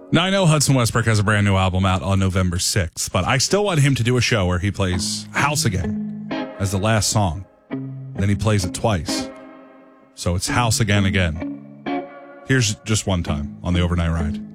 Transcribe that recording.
Now, I know Hudson Westbrook has a brand new album out on November 6th, but I still want him to do a show where he plays House Again as the last song. Then he plays it twice. So it's House Again. Here's just one time on the Overnight Ride.